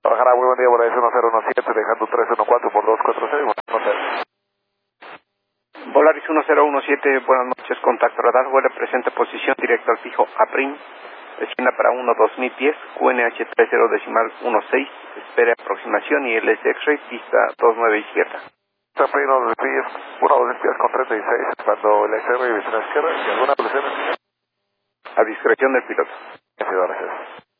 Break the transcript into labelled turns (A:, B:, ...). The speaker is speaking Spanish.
A: Guadalajara, muy buen día, Volaris 1017, dejando 314 por 246, no sé.
B: Volaris 1017, buenas noches, contacto radar, vuela presente posición directo al fijo APRIM, descienda para 1-2010, QNH 30.16, espere aproximación y LS X-Ray, pista 29 izquierda.
A: Aprim 1-2010, 1-2010 con 36, cuando el XR y visión izquierda, y alguna evolución.
B: A discreción del piloto.
A: Gracias.